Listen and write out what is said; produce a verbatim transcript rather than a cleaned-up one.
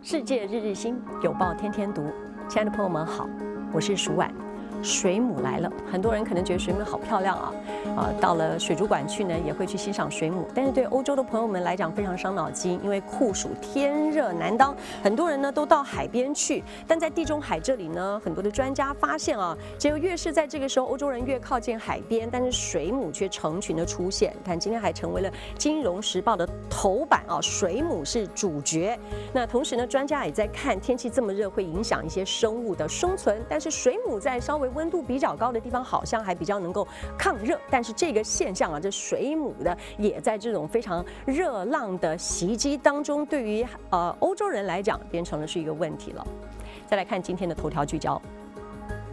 世界日日新，有报天天读。亲爱的朋友们好，我是舒婉。水母来了，很多人可能觉得水母好漂亮啊，啊，到了水族馆去呢，也会去欣赏水母。但是对欧洲的朋友们来讲，非常伤脑筋，因为酷暑天热难当，很多人呢都到海边去。但在地中海这里呢，很多的专家发现啊，只有越是在这个时候，欧洲人越靠近海边，但是水母却成群的出现。看今天还成为了《金融时报》的头版啊，水母是主角。那同时呢，专家也在看，天气这么热会影响一些生物的生存，但是水母在稍微温度比较高的地方，好像还比较能够抗热。但是这个现象啊，这水母的也在这种非常热浪的袭击当中，对于呃欧洲人来讲，变成了是一个问题了。再来看今天的头条聚焦。